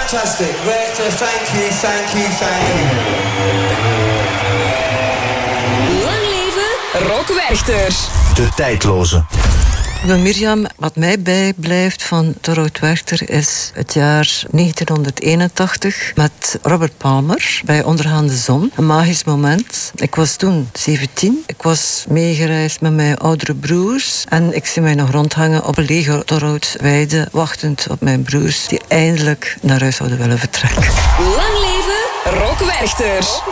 Fantastic. Werchter, thank you, thank you, thank you. Lang leven Rock Werchter. De tijdloze. Mirjam, wat mij bijblijft van Dorot Werchter is het jaar 1981 met Robert Palmer bij Ondergaande Zon. Een magisch moment. Ik was toen 17. Ik was meegereisd met mijn oudere broers en ik zie mij nog rondhangen op een lege Dorotweide, wachtend op mijn broers die eindelijk naar huis zouden willen vertrekken. Lang leven Rock Werchter.